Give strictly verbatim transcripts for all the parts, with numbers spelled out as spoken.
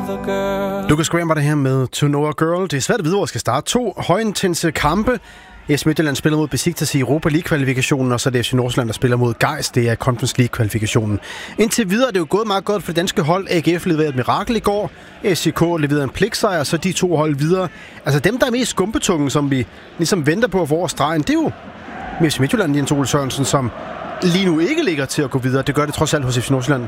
another girl. Lucas Graham var det her med To Know a Girl. Det er svært at vide, hvor skal starte. To højintense kampe. F C Midtjylland spiller mod Besiktas i Europa League-kvalifikationen, og så er det F C Nordsjælland, der spiller mod Gais. Det er Conference League-kvalifikationen. Indtil videre er det jo gået meget godt for det danske hold. A G F leverede et mirakel i går. S C K leverede en pligtsejr, så de to hold videre. Altså dem, der er mest skumpetungen, som vi ligesom venter på for stregen, det er jo med F C Midtjylland, Jens Ole Sørensen, som lige nu ikke ligger til at gå videre. Det gør det trods alt hos F C Nordsjælland.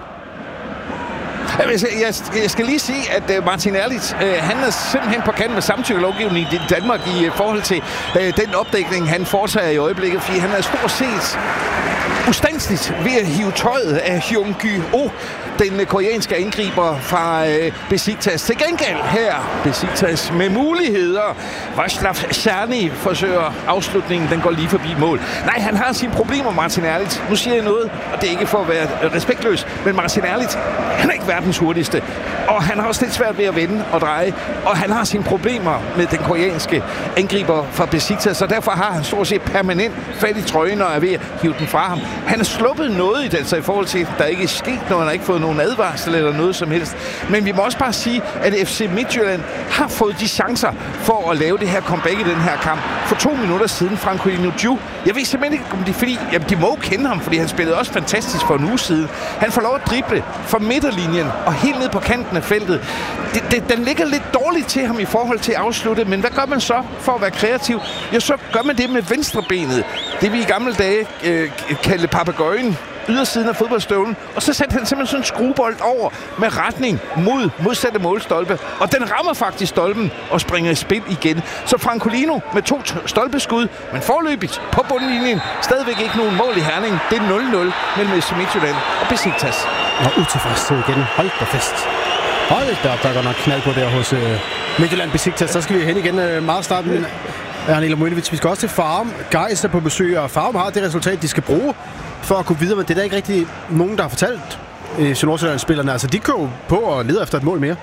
Jeg skal, jeg, jeg skal lige sige, at uh, Martin Erlitz, uh, han er simpelthen på kant med samtykkelovgivningen i Danmark i uh, forhold til uh, den opdækning, han foretager i øjeblikket, fordi han er stort set ustandsligt ved at hive tøjet af Hyun-Gyu Oh, den uh, koreanske angriber fra uh, Besiktas. Til gengæld her, Besiktas med muligheder. Václav Czerny forsøger afslutningen, den går lige forbi mål. Nej, han har sine problemer, Martin Erlitz. Nu siger jeg noget, og det er ikke for at være respektløs, men Martin Erlitz, han er ikke verdens hurtigste. Og han har også lidt svært ved at vende og dreje. Og han har sine problemer med den koreanske angriber fra Besiktas, så derfor har han stort set permanent fat i trøjen og er ved at hive den fra ham. Han har sluppet noget i den, så i forhold til, at der ikke er sket noget, han har ikke fået nogen advarsel eller noget som helst. Men vi må også bare sige, at F C Midtjylland har fået de chancer for at lave det her comeback i den her kamp. For to minutter siden, Francolino Ju. Jeg ved simpelthen ikke, om de, fordi, jamen, de må kende ham, fordi han spillede også fantastisk for en uge siden. Han får lov at drible fra midterlinjen og helt ned på kanten af feltet. Det, det, den ligger lidt dårligt til ham i forhold til at afslutte, men hvad gør man så for at være kreativ? Jo, så gør man det med venstrebenet. Det vi i gamle dage øh, kaldte papegøjen, ydersiden af fodboldstøvlen, og så satte han simpelthen sådan en skruebold over med retning mod modsatte målstolpe, og den rammer faktisk stolpen og springer i spil igen. Så Francolino med to stolpeskud, men forløbigt på bundlinjen, stadigvæk ikke nogen mål i Herning. Det er nul nul mellem F C Midtjylland og Besiktas. Og utilfredshed igen. Hold da fest. Hold da op, der går nok knald på der hos øh, Midtjylland Besiktas. Så skal vi hen igen øh, meget snart. Men Ernila Mojnovic, vi skal også til Farum. Gais er på besøg, og Farum har det resultat, de skal bruge for at kunne videre, men det er der ikke rigtig nogen, der har fortalt øh, Nordsjælland-spillerne. Altså, de kører på og leder efter et mål mere.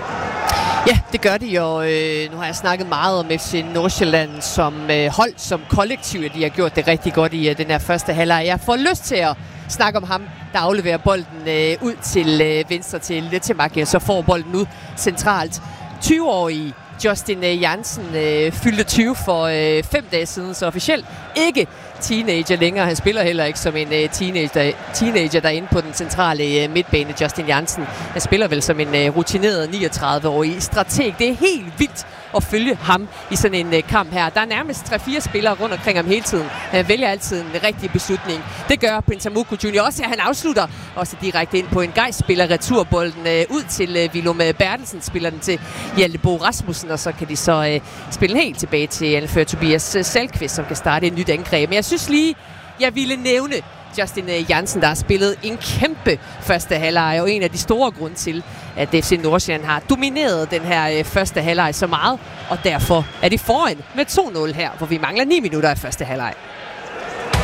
Ja, det gør de, og øh, nu har jeg snakket meget om F C Nordsjælland som øh, hold, som kollektiv, de har gjort det rigtig godt i øh, den her første halvleg. Jeg får lyst til at snakke om ham, der afleverer bolden øh, ud til øh, venstre til Letemak, så får bolden ud centralt. tyve-årige Justin øh, Jansen øh, fyldte tyve for øh, fem dage siden, så officielt ikke teenager længere. Han spiller heller ikke som en øh, teenager, teenager derinde på den centrale øh, midtbane, Justin Jansen. Han spiller vel som en øh, rutineret niogtredive-årig strateg. Det er helt vildt at følge ham i sådan en øh, kamp her. Der er nærmest tre-fire spillere rundt omkring ham hele tiden. Han vælger altid en rigtig beslutning. Det gør Pentamuku junior også, at han afslutter også direkte ind på en Gais, spiller returbolden øh, ud til øh, Willum Bertelsen, spiller den til Hjalte Bo Rasmussen, og så kan de så øh, spille helt tilbage til anfører Tobias øh, Salkvist, som kan starte et nyt angreb. Men jeg synes lige, jeg ville nævne Justin Jansen, der har spillet en kæmpe første halvleg, og en af de store grunde til, at F C Nordsjælland har domineret den her første halvleg så meget, og derfor er de foran med to nul her, hvor vi mangler ni minutter af første halvleg.